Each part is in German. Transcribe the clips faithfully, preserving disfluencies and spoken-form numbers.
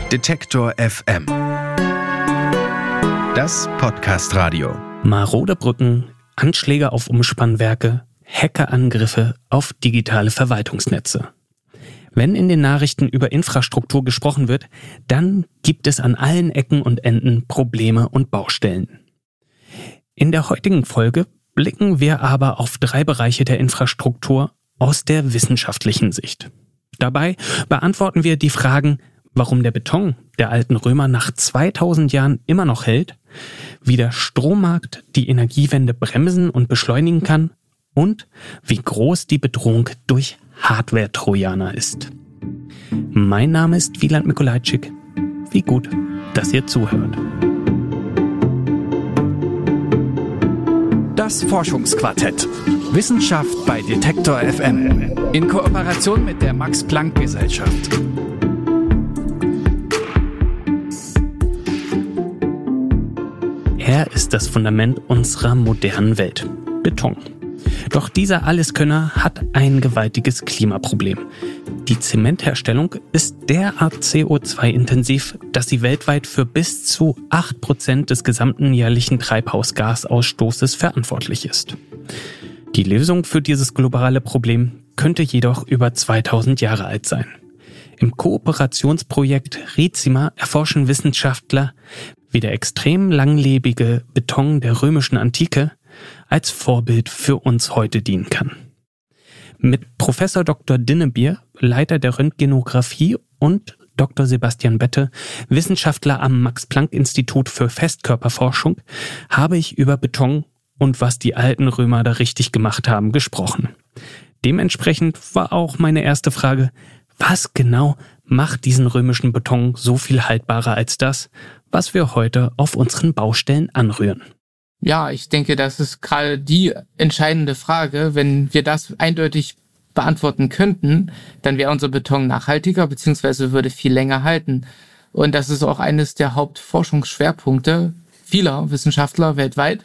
Detektor F M. Das Podcast-Radio. Marode Brücken, Anschläge auf Umspannwerke, Hackerangriffe auf digitale Verwaltungsnetze. Wenn in den Nachrichten über Infrastruktur gesprochen wird, dann gibt es an allen Ecken und Enden Probleme und Baustellen. In der heutigen Folge blicken wir aber auf drei Bereiche der Infrastruktur aus der wissenschaftlichen Sicht. Dabei beantworten wir die Fragen, warum der Beton der alten Römer nach zweitausend Jahren immer noch hält, wie der Strommarkt die Energiewende bremsen und beschleunigen kann und wie groß die Bedrohung durch Hardware-Trojaner ist. Mein Name ist Wieland Mikolajczyk. Wie gut, dass ihr zuhört. Das Forschungsquartett. Wissenschaft bei Detektor F M. In Kooperation mit der Max-Planck-Gesellschaft. Er ist das Fundament unserer modernen Welt. Beton. Doch dieser Alleskönner hat ein gewaltiges Klimaproblem. Die Zementherstellung ist derart C O zwei intensiv, dass sie weltweit für bis zu acht Prozent des gesamten jährlichen Treibhausgasausstoßes verantwortlich ist. Die Lösung für dieses globale Problem könnte jedoch über zweitausend Jahre alt sein. Im Kooperationsprojekt RIZIMA erforschen Wissenschaftler, wie der extrem langlebige Beton der römischen Antike als Vorbild für uns heute dienen kann. Mit Professor Doktor Dinnebier, Leiter der Röntgenographie, und Doktor Sebastian Bette, Wissenschaftler am Max-Planck-Institut für Festkörperforschung, habe ich über Beton und was die alten Römer da richtig gemacht haben gesprochen. Dementsprechend war auch meine erste Frage: Was genau macht diesen römischen Beton so viel haltbarer als das, was wir heute auf unseren Baustellen anrühren? Ja, ich denke, das ist gerade die entscheidende Frage. Wenn wir das eindeutig beantworten könnten, dann wäre unser Beton nachhaltiger bzw. würde viel länger halten. Und das ist auch eines der Hauptforschungsschwerpunkte vieler Wissenschaftler weltweit.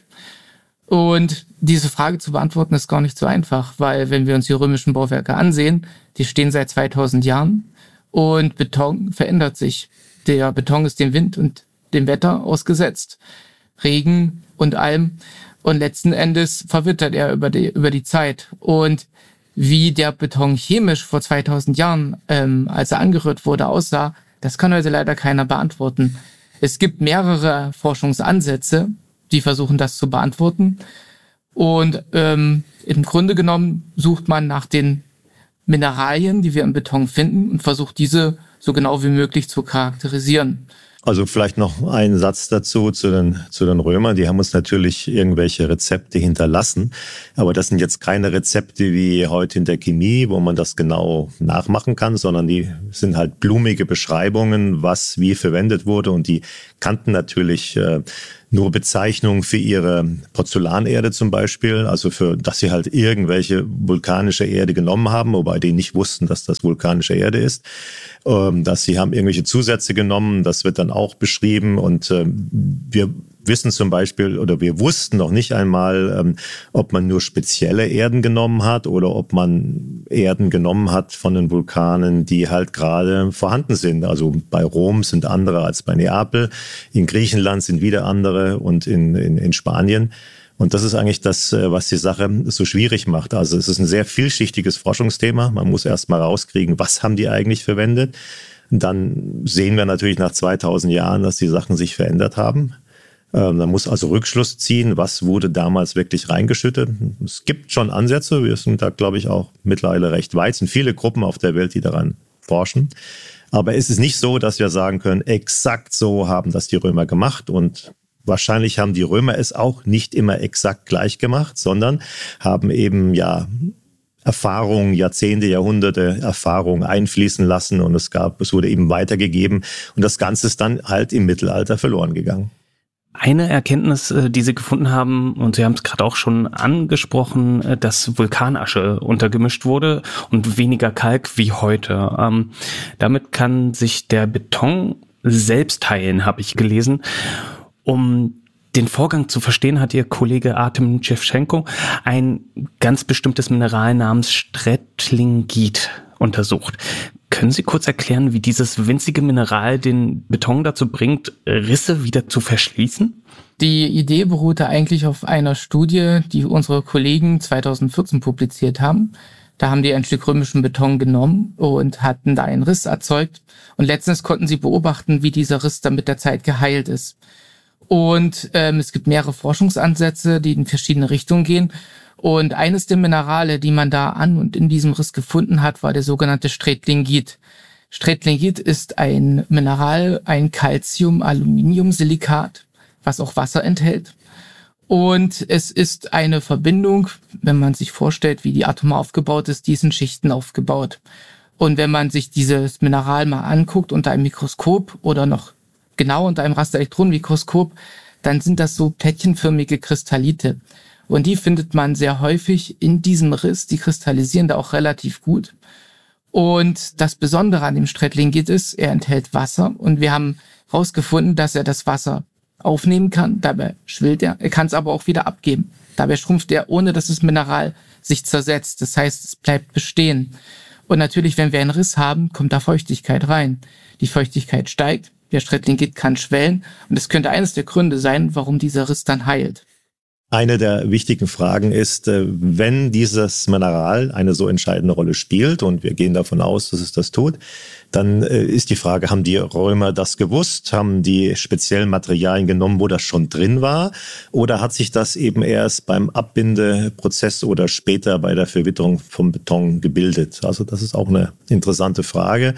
Und diese Frage zu beantworten ist gar nicht so einfach, weil wenn wir uns die römischen Bauwerke ansehen, die stehen seit zweitausend Jahren und Beton verändert sich. Der Beton ist dem Wind und dem Wetter ausgesetzt. Regen und allem. Und letzten Endes verwittert er über die, über die Zeit. Und wie der Beton chemisch vor zweitausend Jahren, ähm, als er angerührt wurde, aussah, das kann heute leider keiner beantworten. Es gibt mehrere Forschungsansätze, die versuchen, das zu beantworten. Und ähm, im Grunde genommen sucht man nach den Mineralien, die wir im Beton finden, und versucht, diese so genau wie möglich zu charakterisieren. Also vielleicht noch ein Satz dazu zu den, zu den Römern. Die haben uns natürlich irgendwelche Rezepte hinterlassen. Aber das sind jetzt keine Rezepte wie heute in der Chemie, wo man das genau nachmachen kann, sondern die sind halt blumige Beschreibungen, was wie verwendet wurde. Und die kannten natürlich äh, nur Bezeichnungen für ihre Porzellanerde zum Beispiel, also für, dass sie halt irgendwelche vulkanische Erde genommen haben, wobei die nicht wussten, dass das vulkanische Erde ist. Ähm, dass sie haben irgendwelche Zusätze genommen, das wird dann auch beschrieben. Und ähm, wir wissen zum Beispiel, oder wir wussten noch nicht einmal, ähm, ob man nur spezielle Erden genommen hat oder ob man Erden genommen hat von den Vulkanen, die halt gerade vorhanden sind. Also bei Rom sind andere als bei Neapel, in Griechenland sind wieder andere und in, in, in Spanien. Und das ist eigentlich das, was die Sache so schwierig macht. Also es ist ein sehr vielschichtiges Forschungsthema. Man muss erst mal rauskriegen, was haben die eigentlich verwendet. Und dann sehen wir natürlich nach zweitausend Jahren, dass die Sachen sich verändert haben. Ähm, man muss also Rückschluss ziehen, was wurde damals wirklich reingeschüttet. Es gibt schon Ansätze. Wir sind da, glaube ich, auch mittlerweile recht weit. Es sind viele Gruppen auf der Welt, die daran forschen. Aber es ist nicht so, dass wir sagen können, exakt so haben das die Römer gemacht. Und wahrscheinlich haben die Römer es auch nicht immer exakt gleich gemacht, sondern haben eben ja Erfahrungen, Jahrzehnte, Jahrhunderte Erfahrung einfließen lassen und es gab, es wurde eben weitergegeben und das Ganze ist dann halt im Mittelalter verloren gegangen. Eine Erkenntnis, die Sie gefunden haben, und Sie haben es gerade auch schon angesprochen, dass Vulkanasche untergemischt wurde und weniger Kalk wie heute. Ähm, damit kann sich der Beton selbst heilen, habe ich gelesen. Um den Vorgang zu verstehen, hat Ihr Kollege Artem Shevchenko ein ganz bestimmtes Mineral namens Strettlingit untersucht. Können Sie kurz erklären, wie dieses winzige Mineral den Beton dazu bringt, Risse wieder zu verschließen? Die Idee beruhte eigentlich auf einer Studie, die unsere Kollegen zweitausendvierzehn publiziert haben. Da haben die ein Stück römischen Beton genommen und hatten da einen Riss erzeugt. Und letztens konnten sie beobachten, wie dieser Riss dann mit der Zeit geheilt ist. Und ähm, es gibt mehrere Forschungsansätze, die in verschiedene Richtungen gehen. Und eines der Minerale, die man da an und in diesem Riss gefunden hat, war der sogenannte Strettlingit. Strettlingit ist ein Mineral, ein Calcium-Aluminium-Silikat, was auch Wasser enthält. Und es ist eine Verbindung, wenn man sich vorstellt, wie die atomar aufgebaut ist, die ist in Schichten aufgebaut. Und wenn man sich dieses Mineral mal anguckt unter einem Mikroskop oder noch genau unter einem Rasterelektronenmikroskop, dann sind das so plättchenförmige Kristallite. Und die findet man sehr häufig in diesem Riss. Die kristallisieren da auch relativ gut. Und das Besondere an dem Strettlingit ist, er enthält Wasser. Und wir haben herausgefunden, dass er das Wasser aufnehmen kann. Dabei schwillt er. Er kann es aber auch wieder abgeben. Dabei schrumpft er, ohne dass das Mineral sich zersetzt. Das heißt, es bleibt bestehen. Und natürlich, wenn wir einen Riss haben, kommt da Feuchtigkeit rein. Die Feuchtigkeit steigt. Der Strettlingit kann schwellen. Und das könnte eines der Gründe sein, warum dieser Riss dann heilt. Eine der wichtigen Fragen ist, wenn dieses Mineral eine so entscheidende Rolle spielt, und wir gehen davon aus, dass es das tut, dann ist die Frage, haben die Römer das gewusst? Haben die speziellen Materialien genommen, wo das schon drin war? Oder hat sich das eben erst beim Abbindeprozess oder später bei der Verwitterung vom Beton gebildet? Also das ist auch eine interessante Frage.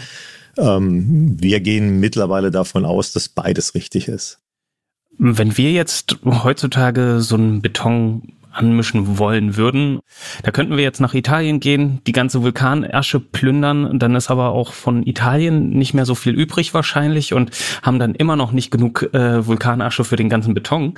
Wir gehen mittlerweile davon aus, dass beides richtig ist. Wenn wir jetzt heutzutage so einen Beton anmischen wollen würden, da könnten wir jetzt nach Italien gehen, die ganze Vulkanasche plündern, dann ist aber auch von Italien nicht mehr so viel übrig wahrscheinlich und haben dann immer noch nicht genug äh, Vulkanasche für den ganzen Beton.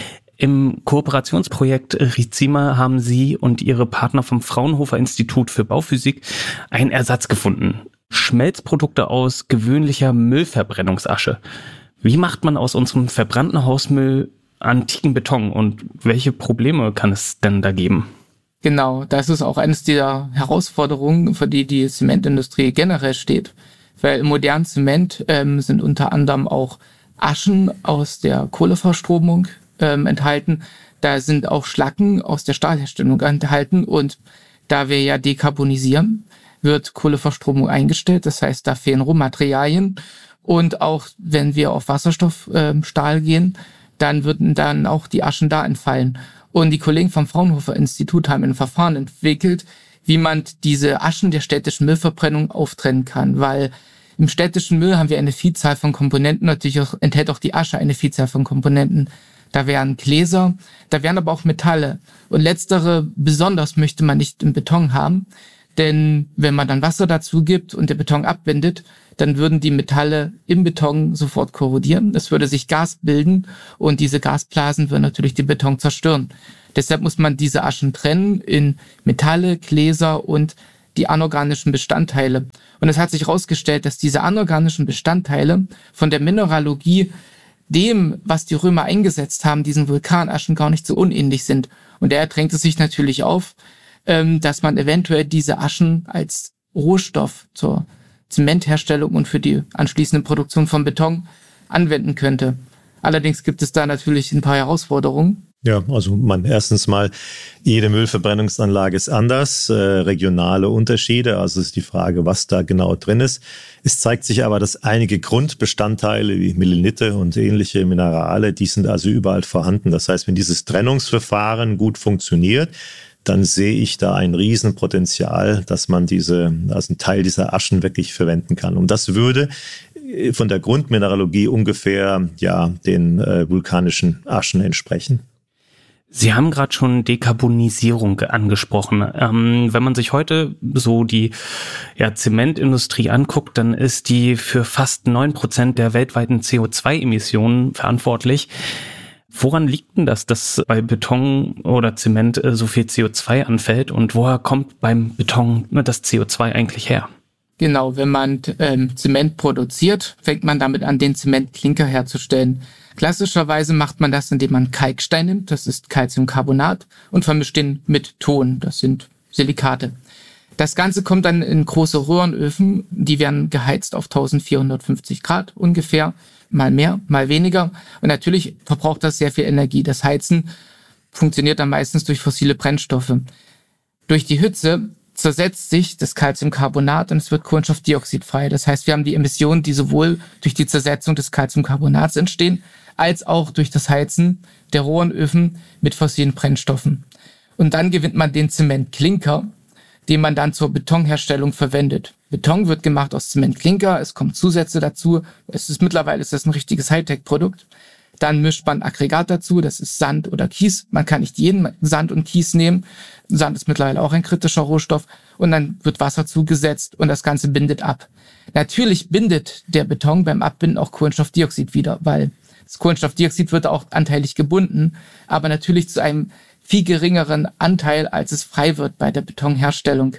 Im Kooperationsprojekt Rizima haben Sie und Ihre Partner vom Fraunhofer Institut für Bauphysik einen Ersatz gefunden. Schmelzprodukte aus gewöhnlicher Müllverbrennungsasche. Wie macht man aus unserem verbrannten Hausmüll antiken Beton und welche Probleme kann es denn da geben? Genau, das ist auch eines der Herausforderungen, für die die Zementindustrie generell steht. Weil im modernen Zement ähm, sind unter anderem auch Aschen aus der Kohleverstromung ähm, enthalten. Da sind auch Schlacken aus der Stahlherstellung enthalten. Und da wir ja dekarbonisieren, wird Kohleverstromung eingestellt. Das heißt, da fehlen Rohmaterialien. Und auch wenn wir auf Wasserstoffstahl äh, gehen, dann würden dann auch die Aschen da entfallen. Und die Kollegen vom Fraunhofer Institut haben ein Verfahren entwickelt, wie man diese Aschen der städtischen Müllverbrennung auftrennen kann. Weil im städtischen Müll haben wir eine Vielzahl von Komponenten, natürlich auch, enthält auch die Asche eine Vielzahl von Komponenten. Da wären Gläser, da wären aber auch Metalle. Und letztere besonders möchte man nicht im Beton haben. Denn wenn man dann Wasser dazu gibt und der Beton abbindet, dann würden die Metalle im Beton sofort korrodieren. Es würde sich Gas bilden und diese Gasblasen würden natürlich den Beton zerstören. Deshalb muss man diese Aschen trennen in Metalle, Gläser und die anorganischen Bestandteile. Und es hat sich herausgestellt, dass diese anorganischen Bestandteile von der Mineralogie dem, was die Römer eingesetzt haben, diesen Vulkanaschen, gar nicht so unähnlich sind. Und daher drängt es sich natürlich auf, dass man eventuell diese Aschen als Rohstoff zur Zementherstellung und für die anschließende Produktion von Beton anwenden könnte. Allerdings gibt es da natürlich ein paar Herausforderungen. Ja, also man erstens mal, jede Müllverbrennungsanlage ist anders, äh, regionale Unterschiede, also ist die Frage, was da genau drin ist. Es zeigt sich aber, dass einige Grundbestandteile wie Melinite und ähnliche Minerale, die sind also überall vorhanden. Das heißt, wenn dieses Trennungsverfahren gut funktioniert, dann sehe ich da ein Riesenpotenzial, dass man diese, also einen Teil dieser Aschen wirklich verwenden kann. Und das würde von der Grundmineralogie ungefähr ja den äh, vulkanischen Aschen entsprechen. Sie haben gerade schon Dekarbonisierung angesprochen. Ähm, wenn man sich heute so die ja, Zementindustrie anguckt, dann ist die für fast neun Prozent der weltweiten C O zwei Emissionen verantwortlich. Woran liegt denn das, dass bei Beton oder Zement so viel C O zwei anfällt und woher kommt beim Beton das C O zwei eigentlich her? Genau, wenn man ähm, Zement produziert, fängt man damit an, den Zementklinker herzustellen. Klassischerweise macht man das, indem man Kalkstein nimmt, das ist Calciumcarbonat, und vermischt den mit Ton, das sind Silikate. Das Ganze kommt dann in große Röhrenöfen, die werden geheizt auf eintausendvierhundertfünfzig Grad ungefähr, mal mehr, mal weniger. Und natürlich verbraucht das sehr viel Energie. Das Heizen funktioniert dann meistens durch fossile Brennstoffe. Durch die Hitze zersetzt sich das Calciumcarbonat und es wird Kohlenstoffdioxid frei. Das heißt, wir haben die Emissionen, die sowohl durch die Zersetzung des Calciumcarbonats entstehen, als auch durch das Heizen der Röhrenöfen mit fossilen Brennstoffen. Und dann gewinnt man den Zementklinker, den man dann zur Betonherstellung verwendet. Beton wird gemacht aus Zementklinker, es kommen Zusätze dazu. Es ist mittlerweile ist das ein richtiges Hightech-Produkt. Dann mischt man Aggregat dazu, das ist Sand oder Kies. Man kann nicht jeden Sand und Kies nehmen. Sand ist mittlerweile auch ein kritischer Rohstoff. Und dann wird Wasser zugesetzt und das Ganze bindet ab. Natürlich bindet der Beton beim Abbinden auch Kohlenstoffdioxid wieder, weil das Kohlenstoffdioxid wird auch anteilig gebunden, aber natürlich zu einem viel geringeren Anteil, als es frei wird bei der Betonherstellung.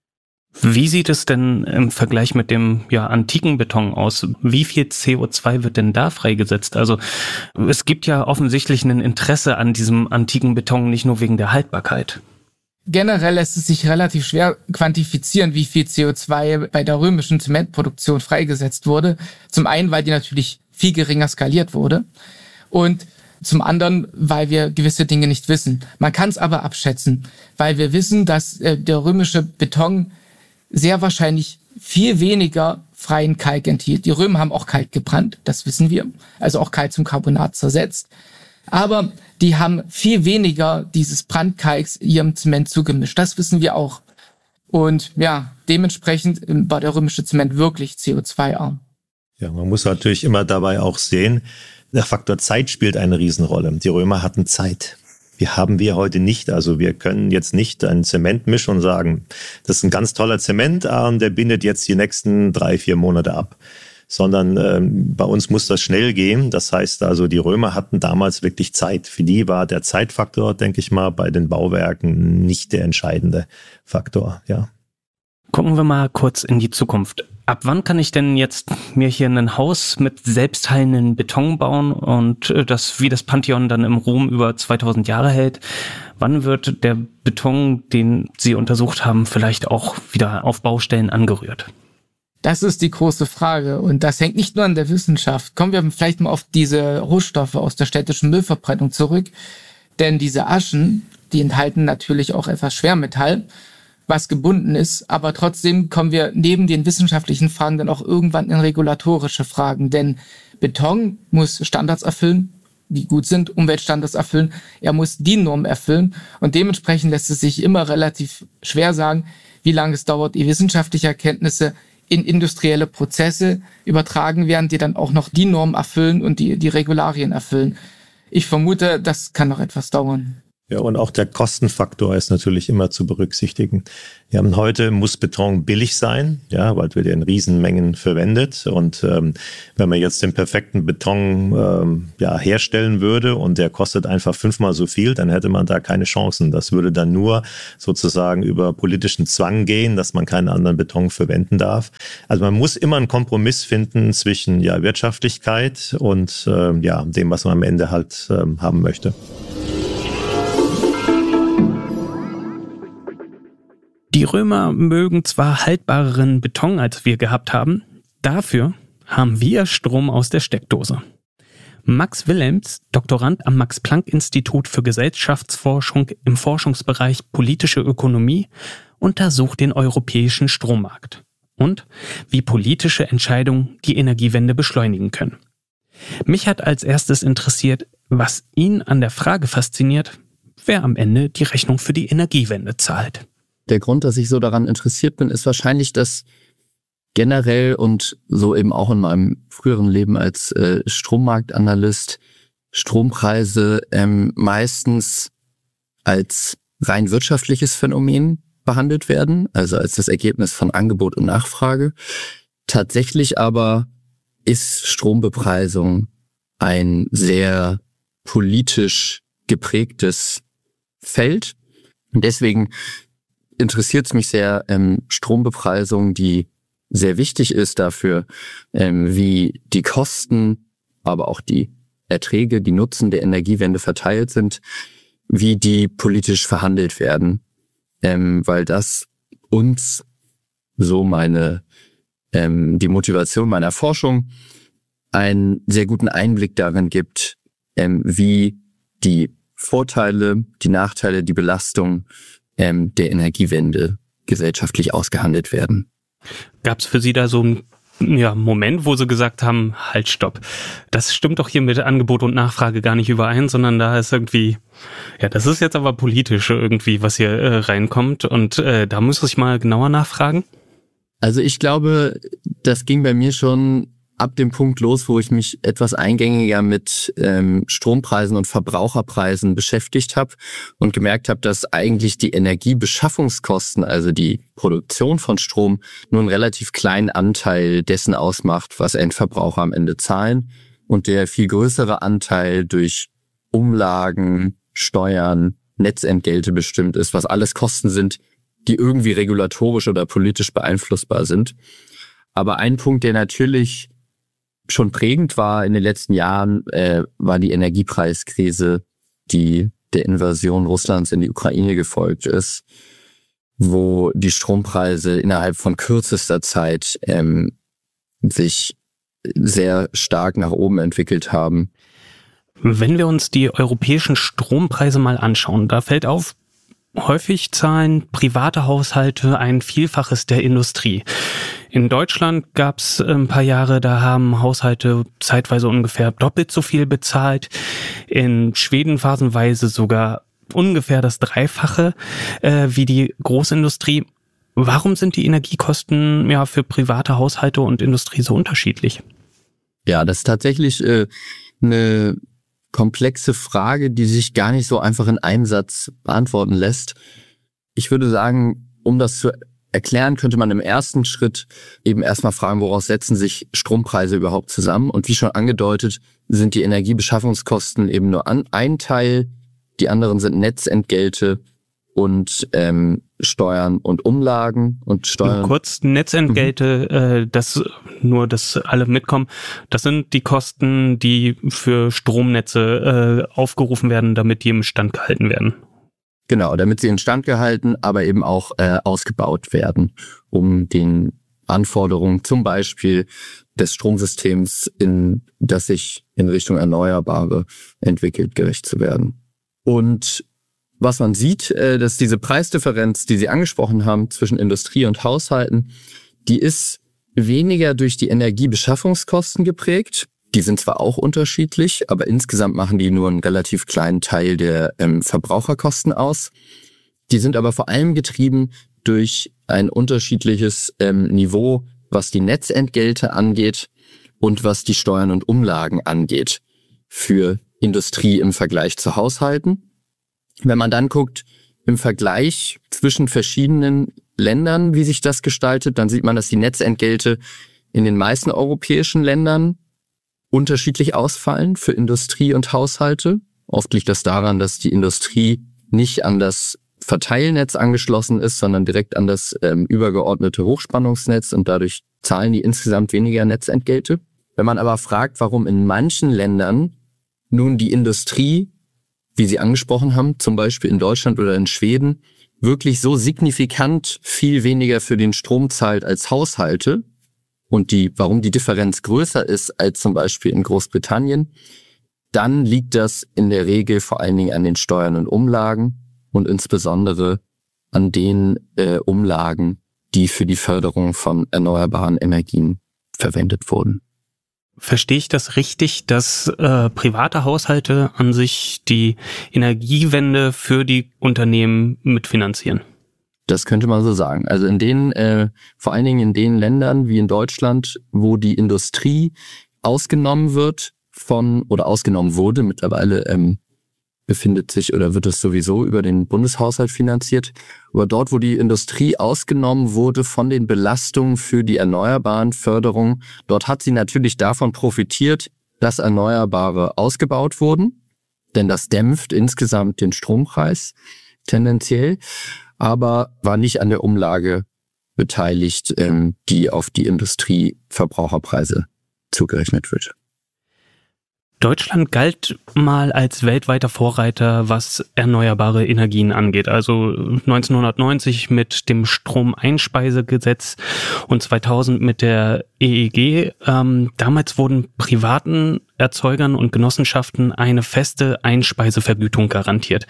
Wie sieht es denn im Vergleich mit dem ja, antiken Beton aus? Wie viel C O zwei wird denn da freigesetzt? Also es gibt ja offensichtlich ein Interesse an diesem antiken Beton, nicht nur wegen der Haltbarkeit. Generell lässt es sich relativ schwer quantifizieren, wie viel C O zwei bei der römischen Zementproduktion freigesetzt wurde. Zum einen, weil die natürlich viel geringer skaliert wurde und zum anderen, weil wir gewisse Dinge nicht wissen. Man kann es aber abschätzen, weil wir wissen, dass äh, der römische Beton sehr wahrscheinlich viel weniger freien Kalk enthielt. Die Römer haben auch Kalk gebrannt, das wissen wir, also auch Calciumcarbonat zersetzt. Aber die haben viel weniger dieses Brandkalks ihrem Zement zugemischt, das wissen wir auch. Und ja, dementsprechend war der römische Zement wirklich C O zwei arm. Ja, man muss natürlich immer dabei auch sehen, der Faktor Zeit spielt eine Riesenrolle. Die Römer hatten Zeit. Wir haben wir heute nicht. Also wir können jetzt nicht einen Zement mischen und sagen, das ist ein ganz toller Zement und der bindet jetzt die nächsten drei, vier Monate ab. Sondern ähm, bei uns muss das schnell gehen. Das heißt also, die Römer hatten damals wirklich Zeit. Für die war der Zeitfaktor, denke ich mal, bei den Bauwerken nicht der entscheidende Faktor. Ja. Gucken wir mal kurz in die Zukunft. Ab wann kann ich denn jetzt mir hier ein Haus mit selbstheilenden Beton bauen und das wie das Pantheon dann im Ruhm über zweitausend Jahre hält? Wann wird der Beton, den Sie untersucht haben, vielleicht auch wieder auf Baustellen angerührt? Das ist die große Frage und das hängt nicht nur an der Wissenschaft. Kommen wir vielleicht mal auf diese Rohstoffe aus der städtischen Müllverbrennung zurück, denn diese Aschen, die enthalten natürlich auch etwas Schwermetall, was gebunden ist, aber trotzdem kommen wir neben den wissenschaftlichen Fragen dann auch irgendwann in regulatorische Fragen, denn Beton muss Standards erfüllen, die gut sind, Umweltstandards erfüllen, er muss D I N-Normen erfüllen und dementsprechend lässt es sich immer relativ schwer sagen, wie lange es dauert, ehe wissenschaftliche Erkenntnisse in industrielle Prozesse übertragen werden, die dann auch noch die Normen erfüllen und die, die Regularien erfüllen. Ich vermute, das kann noch etwas dauern. Ja, und auch der Kostenfaktor ist natürlich immer zu berücksichtigen. Wir haben heute, muss Beton billig sein, ja, weil wir den in Riesenmengen verwendet. Und ähm, wenn man jetzt den perfekten Beton ähm, ja, herstellen würde und der kostet einfach fünfmal so viel, dann hätte man da keine Chancen. Das würde dann nur sozusagen über politischen Zwang gehen, dass man keinen anderen Beton verwenden darf. Also man muss immer einen Kompromiss finden zwischen ja, Wirtschaftlichkeit und ähm, ja, dem, was man am Ende halt ähm, haben möchte. Die Römer mögen zwar haltbareren Beton, als wir gehabt haben, dafür haben wir Strom aus der Steckdose. Max Willems, Doktorand am Max-Planck-Institut für Gesellschaftsforschung im Forschungsbereich Politische Ökonomie, untersucht den europäischen Strommarkt und wie politische Entscheidungen die Energiewende beschleunigen können. Mich hat als erstes interessiert, was ihn an der Frage fasziniert, wer am Ende die Rechnung für die Energiewende zahlt. Der Grund, dass ich so daran interessiert bin, ist wahrscheinlich, dass generell und so eben auch in meinem früheren Leben als äh, Strommarktanalyst Strompreise ähm, meistens als rein wirtschaftliches Phänomen behandelt werden, also als das Ergebnis von Angebot und Nachfrage. Tatsächlich aber ist Strombepreisung ein sehr politisch geprägtes Feld und deswegen interessiert es mich sehr, ähm, Strombepreisung, die sehr wichtig ist dafür, ähm, wie die Kosten, aber auch die Erträge, die Nutzen der Energiewende verteilt sind, wie die politisch verhandelt werden, ähm, weil das uns, so meine ähm, die Motivation meiner Forschung, einen sehr guten Einblick darin gibt, ähm, wie die Vorteile, die Nachteile, die Belastung ähm, der Energiewende gesellschaftlich ausgehandelt werden. Gab es für Sie da so einen ja, Moment, wo Sie gesagt haben, halt, stopp, das stimmt doch hier mit Angebot und Nachfrage gar nicht überein, sondern da ist irgendwie, ja, das ist jetzt aber politisch irgendwie, was hier äh, reinkommt und äh, da muss ich mal genauer nachfragen? Also ich glaube, das ging bei mir schon ab dem Punkt los, wo ich mich etwas eingängiger mit ähm, Strompreisen und Verbraucherpreisen beschäftigt habe und gemerkt habe, dass eigentlich die Energiebeschaffungskosten, also die Produktion von Strom, nur einen relativ kleinen Anteil dessen ausmacht, was Endverbraucher am Ende zahlen und der viel größere Anteil durch Umlagen, Steuern, Netzentgelte bestimmt ist, was alles Kosten sind, die irgendwie regulatorisch oder politisch beeinflussbar sind. Aber ein Punkt, der natürlich schon prägend war in den letzten Jahren, äh, war die Energiepreiskrise, die der Invasion Russlands in die Ukraine gefolgt ist, wo die Strompreise innerhalb von kürzester Zeit ähm, sich sehr stark nach oben entwickelt haben. Wenn wir uns die europäischen Strompreise mal anschauen, da fällt auf, häufig zahlen private Haushalte ein Vielfaches der Industrie. In Deutschland gab es ein paar Jahre, da haben Haushalte zeitweise ungefähr doppelt so viel bezahlt. In Schweden phasenweise sogar ungefähr das Dreifache äh, wie die Großindustrie. Warum sind die Energiekosten ja für private Haushalte und Industrie so unterschiedlich? Ja, das ist tatsächlich äh, eine komplexe Frage, die sich gar nicht so einfach in einem Satz beantworten lässt. Ich würde sagen, um das zu erklären, könnte man im ersten Schritt eben erstmal fragen, woraus setzen sich Strompreise überhaupt zusammen? Und wie schon angedeutet, sind die Energiebeschaffungskosten eben nur an, ein Teil, die anderen sind Netzentgelte und ähm, Steuern und Umlagen und Steuern. Nur kurz, Netzentgelte, mhm. äh, das nur, dass alle mitkommen, das sind die Kosten, die für Stromnetze äh, aufgerufen werden, damit die im Stand gehalten werden. Genau, damit sie in Stand gehalten, aber eben auch äh, ausgebaut werden, um den Anforderungen zum Beispiel des Stromsystems, in das sich in Richtung Erneuerbare entwickelt, gerecht zu werden. Und was man sieht, äh, dass diese Preisdifferenz, die Sie angesprochen haben, zwischen Industrie und Haushalten, die ist weniger durch die Energiebeschaffungskosten geprägt. Die sind zwar auch unterschiedlich, aber insgesamt machen die nur einen relativ kleinen Teil der ähm, Verbraucherkosten aus. Die sind aber vor allem getrieben durch ein unterschiedliches ähm, Niveau, was die Netzentgelte angeht und was die Steuern und Umlagen angeht für Industrie im Vergleich zu Haushalten. Wenn man dann guckt, im Vergleich zwischen verschiedenen Ländern, wie sich das gestaltet, dann sieht man, dass die Netzentgelte in den meisten europäischen Ländern unterschiedlich ausfallen für Industrie und Haushalte. Oft liegt das daran, dass die Industrie nicht an das Verteilnetz angeschlossen ist, sondern direkt an das ähm, übergeordnete Hochspannungsnetz und dadurch zahlen die insgesamt weniger Netzentgelte. Wenn man aber fragt, warum in manchen Ländern nun die Industrie, wie Sie angesprochen haben, zum Beispiel in Deutschland oder in Schweden, wirklich so signifikant viel weniger für den Strom zahlt als Haushalte und die, warum die Differenz größer ist als zum Beispiel in Großbritannien, dann liegt das in der Regel vor allen Dingen an den Steuern und Umlagen und insbesondere an den äh, Umlagen, die für die Förderung von erneuerbaren Energien verwendet wurden. Verstehe ich das richtig, dass äh, private Haushalte an sich die Energiewende für die Unternehmen mitfinanzieren? Das könnte man so sagen. Also in den, äh, vor allen Dingen in den Ländern wie in Deutschland, wo die Industrie ausgenommen wird von oder ausgenommen wurde, mittlerweile ähm, befindet sich oder wird es sowieso über den Bundeshaushalt finanziert. Aber dort, wo die Industrie ausgenommen wurde von den Belastungen für die erneuerbaren Förderung, dort hat sie natürlich davon profitiert, dass Erneuerbare ausgebaut wurden, denn das dämpft insgesamt den Strompreis tendenziell, aber war nicht an der Umlage beteiligt, ähm, die auf die Industrieverbraucherpreise zugerechnet wird. Deutschland galt mal als weltweiter Vorreiter, was erneuerbare Energien angeht. Also neunzehnhundertneunzig mit dem Stromeinspeisegesetz und zweitausend mit der E E G. Ähm, damals wurden privaten Erzeugern und Genossenschaften eine feste Einspeisevergütung garantiert.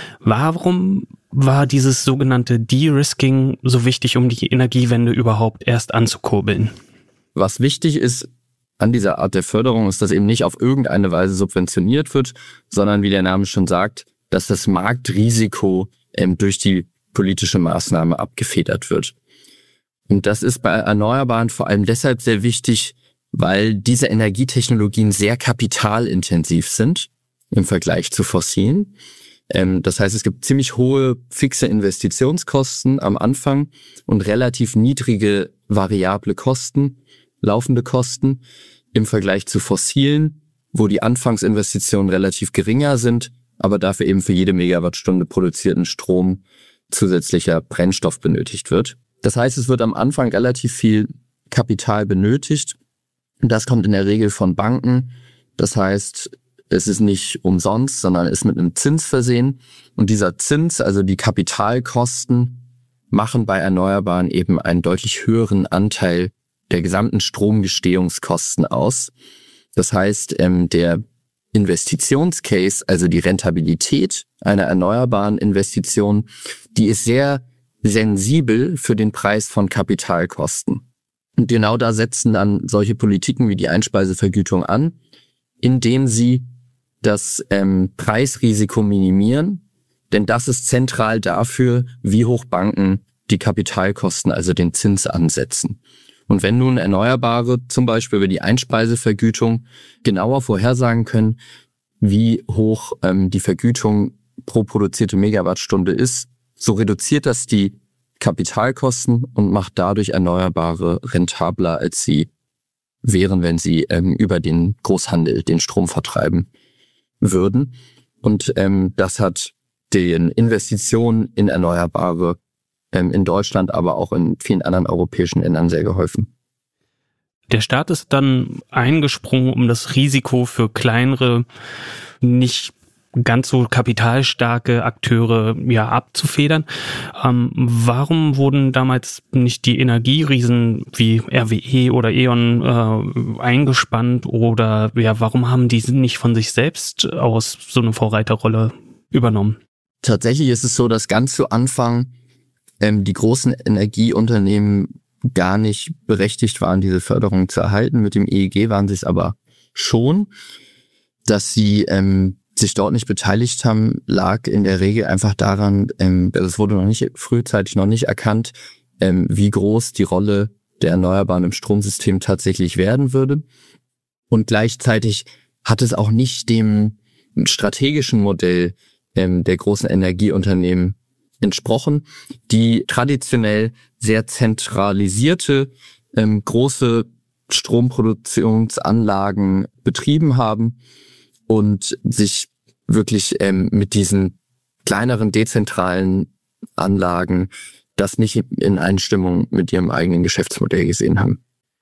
Warum war dieses sogenannte De-Risking so wichtig, um die Energiewende überhaupt erst anzukurbeln? Was wichtig ist an dieser Art der Förderung, ist, dass eben nicht auf irgendeine Weise subventioniert wird, sondern, wie der Name schon sagt, dass das Marktrisiko ähm, durch die politische Maßnahme abgefedert wird. Und das ist bei Erneuerbaren vor allem deshalb sehr wichtig, weil diese Energietechnologien sehr kapitalintensiv sind im Vergleich zu fossilen. Ähm, das heißt, es gibt ziemlich hohe fixe Investitionskosten am Anfang und relativ niedrige variable Kosten, laufende Kosten im Vergleich zu fossilen, wo die Anfangsinvestitionen relativ geringer sind, aber dafür eben für jede Megawattstunde produzierten Strom zusätzlicher Brennstoff benötigt wird. Das heißt, es wird am Anfang relativ viel Kapital benötigt. Und das kommt in der Regel von Banken. Das heißt, es ist nicht umsonst, sondern ist mit einem Zins versehen. Und dieser Zins, also die Kapitalkosten, machen bei Erneuerbaren eben einen deutlich höheren Anteil der gesamten Stromgestehungskosten aus. Das heißt, ähm, der Investitionscase, also die Rentabilität einer erneuerbaren Investition, die ist sehr sensibel für den Preis von Kapitalkosten. Und genau da setzen dann solche Politiken wie die Einspeisevergütung an, indem sie das ähm, Preisrisiko minimieren, denn das ist zentral dafür, wie hoch Banken die Kapitalkosten, also den Zins, ansetzen. Und wenn nun Erneuerbare zum Beispiel über die Einspeisevergütung genauer vorhersagen können, wie hoch ähm, die Vergütung pro produzierte Megawattstunde ist, so reduziert das die Kapitalkosten und macht dadurch Erneuerbare rentabler, als sie wären, wenn sie ähm, über den Großhandel den Strom vertreiben würden. Und ähm, das hat den Investitionen in Erneuerbare in Deutschland, aber auch in vielen anderen europäischen Ländern sehr geholfen. Der Staat ist dann eingesprungen, um das Risiko für kleinere, nicht ganz so kapitalstarke Akteure ja abzufedern. Ähm, warum wurden damals nicht die Energieriesen wie R W E oder E.ON äh, eingespannt oder ja, warum haben die nicht von sich selbst aus so eine Vorreiterrolle übernommen? Tatsächlich ist es so, dass ganz zu Anfang ähm, die großen Energieunternehmen gar nicht berechtigt waren, diese Förderung zu erhalten. Mit dem E E G waren sie es aber schon. Dass sie ähm, sich dort nicht beteiligt haben, lag in der Regel einfach daran, ähm, es wurde noch nicht frühzeitig noch nicht erkannt, ähm, wie groß die Rolle der Erneuerbaren im Stromsystem tatsächlich werden würde. Und gleichzeitig hat es auch nicht dem strategischen Modell ähm, der großen Energieunternehmen entsprochen, die traditionell sehr zentralisierte ähm, große Stromproduktionsanlagen betrieben haben und sich wirklich ähm, mit diesen kleineren dezentralen Anlagen das nicht in Einstimmung mit ihrem eigenen Geschäftsmodell gesehen haben.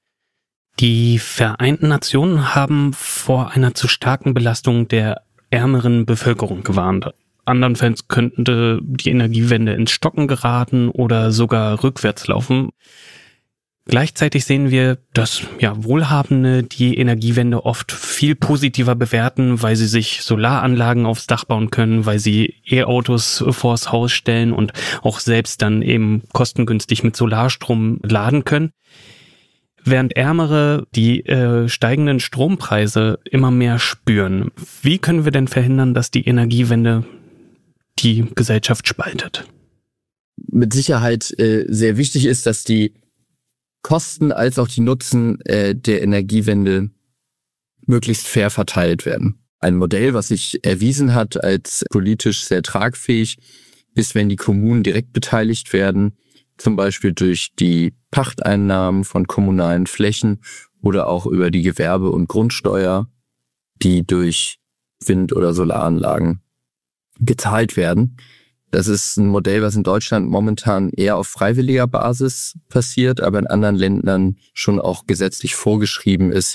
Die Vereinten Nationen haben vor einer zu starken Belastung der ärmeren Bevölkerung gewarnt. Andernfalls könnte die Energiewende ins Stocken geraten oder sogar rückwärts laufen. Gleichzeitig sehen wir, dass ja Wohlhabende die Energiewende oft viel positiver bewerten, weil sie sich Solaranlagen aufs Dach bauen können, weil sie E-Autos vors Haus stellen und auch selbst dann eben kostengünstig mit Solarstrom laden können. Während Ärmere die äh, steigenden Strompreise immer mehr spüren. Wie können wir denn verhindern, dass die Energiewende die Gesellschaft spaltet? Mit Sicherheit äh, sehr wichtig ist, dass die Kosten als auch die Nutzen äh, der Energiewende möglichst fair verteilt werden. Ein Modell, was sich erwiesen hat als politisch sehr tragfähig, ist, wenn die Kommunen direkt beteiligt werden, zum Beispiel durch die Pachteinnahmen von kommunalen Flächen oder auch über die Gewerbe- und Grundsteuer, die durch Wind- oder Solaranlagen gezahlt werden. Das ist ein Modell, was in Deutschland momentan eher auf freiwilliger Basis passiert, aber in anderen Ländern schon auch gesetzlich vorgeschrieben ist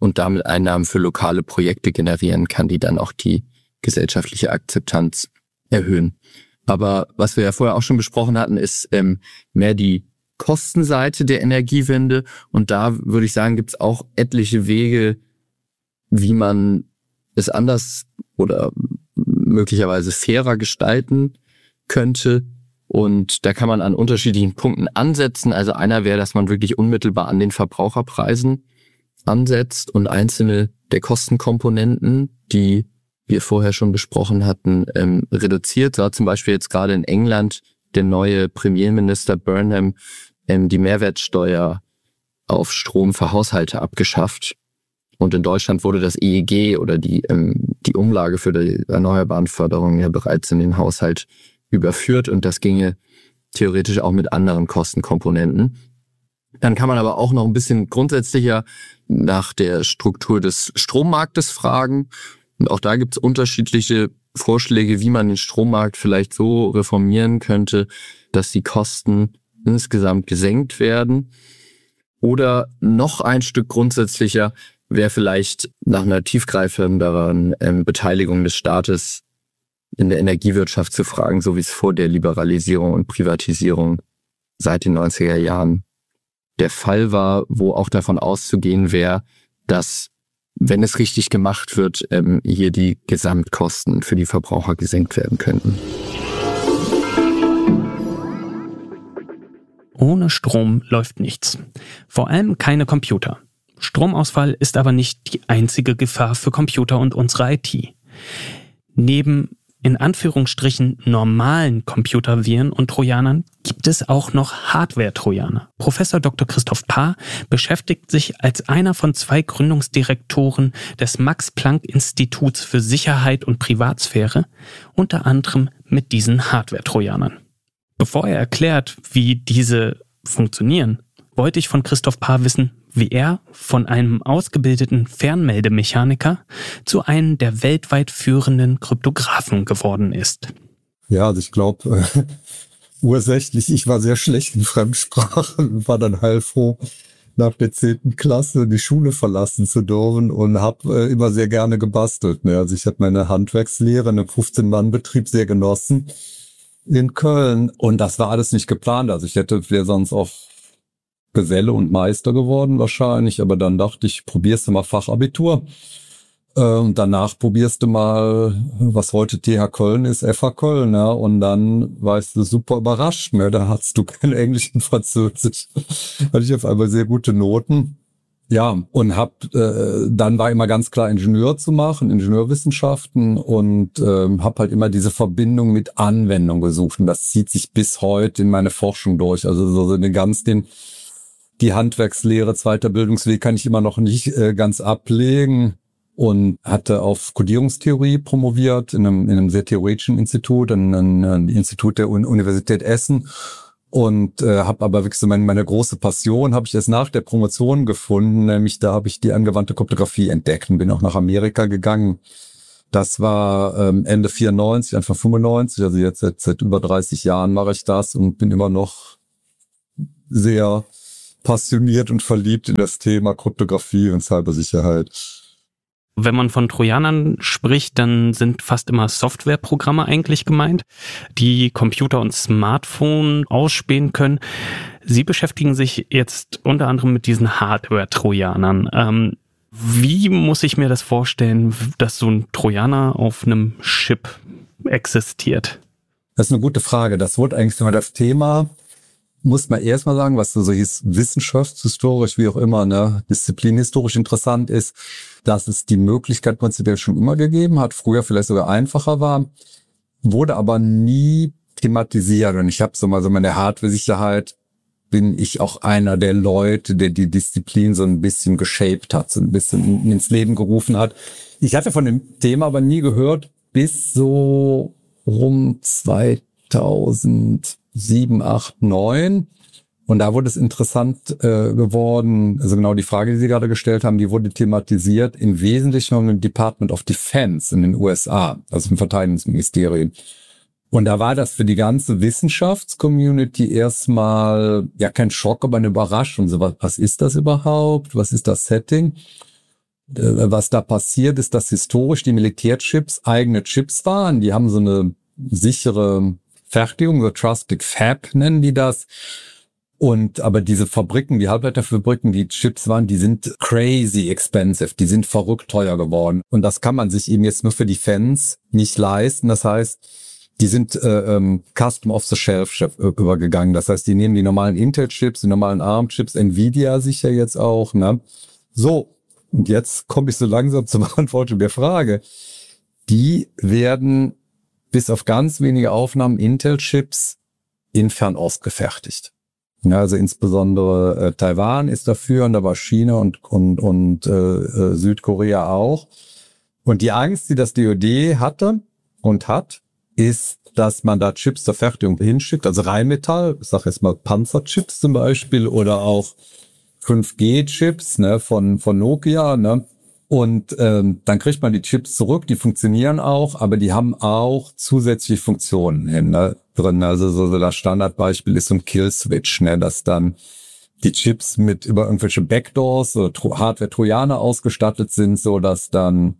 und damit Einnahmen für lokale Projekte generieren kann, die dann auch die gesellschaftliche Akzeptanz erhöhen. Aber was wir ja vorher auch schon besprochen hatten, ist ähm, mehr die Kostenseite der Energiewende. Und da würde ich sagen, gibt es auch etliche Wege, wie man es anders oder möglicherweise fairer gestalten könnte. Und da kann man an unterschiedlichen Punkten ansetzen. Also einer wäre, dass man wirklich unmittelbar an den Verbraucherpreisen ansetzt und einzelne der Kostenkomponenten, die wir vorher schon besprochen hatten, ähm, reduziert. So hat zum Beispiel jetzt gerade in England der neue Premierminister Burnham ähm, die Mehrwertsteuer auf Strom für Haushalte abgeschafft. Und in Deutschland wurde das E E G oder die ähm, die Umlage für die erneuerbaren Förderung ja bereits in den Haushalt überführt. Und das ginge theoretisch auch mit anderen Kostenkomponenten. Dann kann man aber auch noch ein bisschen grundsätzlicher nach der Struktur des Strommarktes fragen. Und auch da gibt es unterschiedliche Vorschläge, wie man den Strommarkt vielleicht so reformieren könnte, dass die Kosten insgesamt gesenkt werden. Oder noch ein Stück grundsätzlicher wäre vielleicht nach einer tiefgreifenderen ähm, Beteiligung des Staates in der Energiewirtschaft zu fragen, so wie es vor der Liberalisierung und Privatisierung seit den neunziger Jahren der Fall war, wo auch davon auszugehen wäre, dass, wenn es richtig gemacht wird, ähm, hier die Gesamtkosten für die Verbraucher gesenkt werden könnten. Ohne Strom läuft nichts. Vor allem keine Computer. Stromausfall ist aber nicht die einzige Gefahr für Computer und unsere I T. Neben in Anführungsstrichen normalen Computerviren und Trojanern gibt es auch noch Hardware-Trojaner. Professor Doktor Christoph Paar beschäftigt sich als einer von zwei Gründungsdirektoren des Max-Planck-Instituts für Sicherheit und Privatsphäre unter anderem mit diesen Hardware-Trojanern. Bevor er erklärt, wie diese funktionieren, wollte ich von Christoph Paar wissen, wie er von einem ausgebildeten Fernmeldemechaniker zu einem der weltweit führenden Kryptografen geworden ist. Ja, also ich glaube, äh, ursächlich, ich war sehr schlecht in Fremdsprachen, war dann heilfroh, nach der zehnten Klasse die Schule verlassen zu dürfen und habe äh, immer sehr gerne gebastelt. Ne? Also ich habe meine Handwerkslehre in einem fünfzehn-Mann-Betrieb sehr genossen in Köln und das war alles nicht geplant. Also ich hätte wäre sonst auch Geselle und Meister geworden wahrscheinlich, aber dann dachte ich, probierst du mal Fachabitur äh, und danach probierst du mal, was heute T H Köln ist, F H Köln, ja, und dann warst du super überrascht, ne, da hattest du kein Englisch und Französisch, hatte ich auf einmal sehr gute Noten, ja, und hab, äh, dann war immer ganz klar Ingenieur zu machen, Ingenieurwissenschaften und äh, hab halt immer diese Verbindung mit Anwendung gesucht und das zieht sich bis heute in meine Forschung durch, also so den ganz den Die Handwerkslehre, zweiter Bildungsweg kann ich immer noch nicht äh, ganz ablegen und hatte auf Codierungstheorie promoviert in einem, in einem sehr theoretischen Institut, ein, ein, ein Institut der Universität Essen und äh, habe aber wirklich so meine, meine große Passion habe ich erst nach der Promotion gefunden, nämlich da habe ich die angewandte Kryptographie entdeckt und bin auch nach Amerika gegangen. Das war ähm, Ende vierundneunzig, Anfang fünfundneunzig, also jetzt seit, seit über dreißig Jahren mache ich das und bin immer noch sehr passioniert und verliebt in das Thema Kryptographie und Cybersicherheit. Wenn man von Trojanern spricht, dann sind fast immer Softwareprogramme eigentlich gemeint, die Computer und Smartphone ausspähen können. Sie beschäftigen sich jetzt unter anderem mit diesen Hardware-Trojanern. Ähm, wie muss ich mir das vorstellen, dass so ein Trojaner auf einem Chip existiert? Das ist eine gute Frage. Das wurde eigentlich immer das Thema, muss man erstmal sagen, was so hieß, wissenschaftshistorisch, wie auch immer, ne, disziplinhistorisch interessant ist, dass es die Möglichkeit prinzipiell schon immer gegeben hat, früher vielleicht sogar einfacher war, wurde aber nie thematisiert. Und ich habe so mal so meine Hardware-Sicherheit, bin ich auch einer der Leute, der die Disziplin so ein bisschen geshaped hat, so ein bisschen ins Leben gerufen hat. Ich hatte von dem Thema aber nie gehört, bis so rum zweitausendsieben, acht, neun. Und da wurde es interessant äh, geworden, also genau die Frage, die Sie gerade gestellt haben, die wurde thematisiert im Wesentlichen im Department of Defense in den U S A, also im Verteidigungsministerium. Und da war das für die ganze Wissenschaftscommunity erstmal, ja kein Schock, aber eine Überraschung. So, was, was ist das überhaupt? Was ist das Setting? was da passiert ist, dass historisch die Militärchips eigene Chips waren. Die haben so eine sichere Fertigung, so Trusted Fab nennen die das. Und aber diese Fabriken, die Halbleiterfabriken, die Chips waren, die sind crazy expensive, die sind verrückt teuer geworden. Und das kann man sich eben jetzt nur für die Fans nicht leisten. Das heißt, die sind äh, ähm, Custom off the Shelf übergegangen. Das heißt, die nehmen die normalen Intel-Chips, die normalen ARM-Chips, Nvidia sicher jetzt auch. Ne? So, und jetzt komme ich so langsam zur Beantwortung der Frage. Die werden bis auf ganz wenige Aufnahmen Intel-Chips in Fernost gefertigt. Ja, also insbesondere äh, Taiwan ist dafür und da war China und und und äh, äh, Südkorea auch. Und die Angst, die das D O D hatte und hat, ist, dass man da Chips zur Fertigung hinschickt, also Rheinmetall, ich sage jetzt mal Panzerchips zum Beispiel oder auch fünf G Chips, ne, von von Nokia, ne. Und ähm, dann kriegt man die Chips zurück, die funktionieren auch, aber die haben auch zusätzliche Funktionen hin, ne, drin. Also so, so das Standardbeispiel ist so ein Kill-Switch, ne, dass dann die Chips mit über irgendwelche Backdoors, so Hardware-Trojaner ausgestattet sind, so dass dann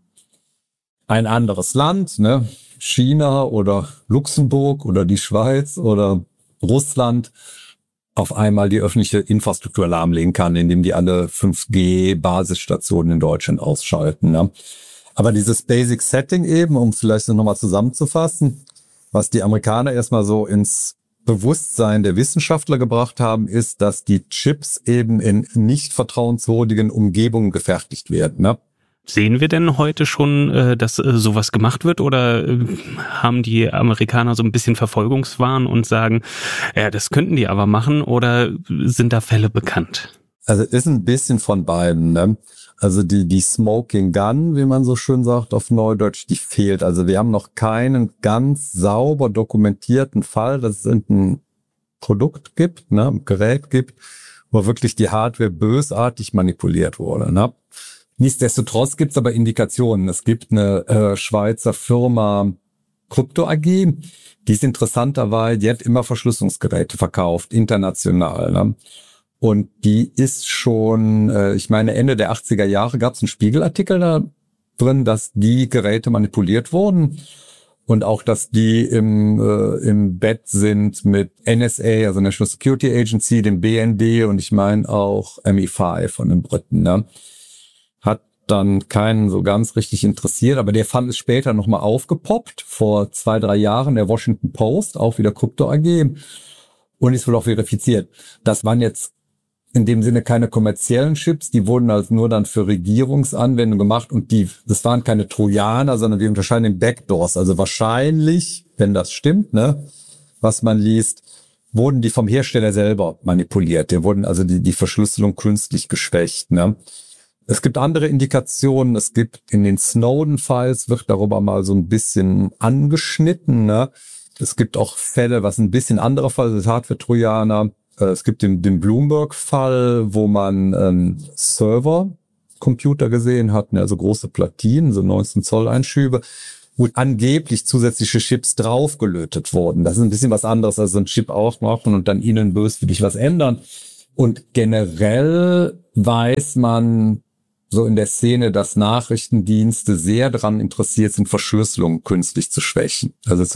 ein anderes Land, ne, China oder Luxemburg oder die Schweiz oder Russland, auf einmal die öffentliche Infrastruktur lahmlegen kann, indem die alle fünf G Basisstationen in Deutschland ausschalten. Ne? Aber dieses Basic Setting eben, um es vielleicht so nochmal zusammenzufassen, was die Amerikaner erstmal so ins Bewusstsein der Wissenschaftler gebracht haben, ist, dass die Chips eben in nicht vertrauenswürdigen Umgebungen gefertigt werden. Ne? Sehen wir denn heute schon, äh, dass äh, sowas gemacht wird oder äh, haben die Amerikaner so ein bisschen Verfolgungswahn und sagen, ja, das könnten die aber machen oder sind da Fälle bekannt? Also ist ein bisschen von beiden. Ne? Also die die Smoking Gun, wie man so schön sagt auf Neudeutsch, die fehlt. Also wir haben noch keinen ganz sauber dokumentierten Fall, dass es ein Produkt gibt, ne, ein Gerät gibt, wo wirklich die Hardware bösartig manipuliert wurde. Ne? Nichtsdestotrotz gibt es aber Indikationen. Es gibt eine äh, Schweizer Firma Krypto A G, die ist interessanterweise, die hat immer Verschlüsselungsgeräte verkauft, international. Ne? Und die ist schon, äh, ich meine Ende der achtziger Jahre gab es einen Spiegelartikel da drin, dass die Geräte manipuliert wurden und auch, dass die im, äh, im Bett sind mit N S A, also National Security Agency, dem B N D und ich meine auch M I fünf von den Briten. Ne? Hat dann keinen so ganz richtig interessiert, aber der fand es später nochmal aufgepoppt, vor zwei, drei Jahren, der Washington Post, auch wieder Krypto A G, und ist wohl auch verifiziert. Das waren jetzt in dem Sinne keine kommerziellen Chips, die wurden also nur dann für Regierungsanwendungen gemacht und die, das waren keine Trojaner, sondern wir unterscheiden in Backdoors, also wahrscheinlich, wenn das stimmt, ne, was man liest, wurden die vom Hersteller selber manipuliert, die wurden also die, die Verschlüsselung künstlich geschwächt, ne. Es gibt andere Indikationen, es gibt in den Snowden-Files, wird darüber mal so ein bisschen angeschnitten. Ne? Es gibt auch Fälle, was ein bisschen anderer Fall ist, Hardware-Trojaner. Es gibt den, den Bloomberg-Fall, wo man ähm, Server-Computer gesehen hat, ne? Also große Platinen, so neunzehn Zoll Einschübe, wo angeblich zusätzliche Chips draufgelötet wurden. Das ist ein bisschen was anderes, als so ein Chip aufmachen und dann innen böswillig was ändern. Und generell weiß man so in der Szene, dass Nachrichtendienste sehr daran interessiert sind, Verschlüsselung künstlich zu schwächen. Also